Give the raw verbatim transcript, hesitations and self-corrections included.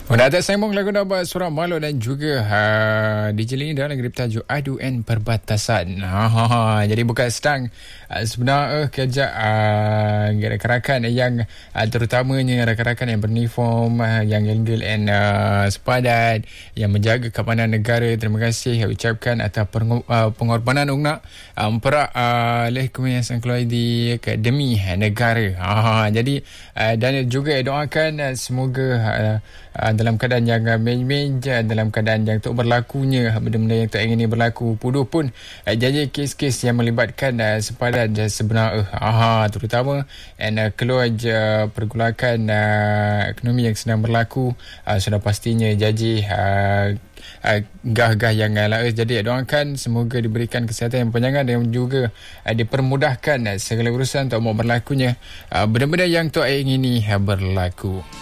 Pada atas sembang lagu Nabas Surah Malu dan juga uh, D J Lini dalam lagu bertajuk Aduan Perbatasan. Ha, ha, ha. Jadi bukan sedang uh, sebenarnya kerja uh, rakan-rakan yang uh, terutamanya rakan-rakan yang beruniform, uh, yang legal and uh, sepadan, yang menjaga keamanan negara. Terima kasih ucapkan atas peng- uh, pengorbanan ungnak uh, memperak uh, oleh Kementerian Keluarga di demi negara. Ha, ha. Jadi uh, dan juga doakan uh, semoga uh, uh, dalam keadaan yang uh, main-main je, dalam keadaan yang tak berlakunya benda-benda yang tak ingin berlaku. Puduh pun uh, jadi kes-kes yang melibatkan uh, sepadan uh, sebenar uh, aha, terutama and uh, keluar uh, pergolakan uh, ekonomi yang sedang berlaku, uh, sudah pastinya jadi uh, uh, gah-gah yang uh, lain. Jadi doakan semoga diberikan kesihatan yang panjang dan juga uh, dipermudahkan uh, segala urusan tak mau berlakunya uh, benda-benda yang tak ingini uh, berlaku.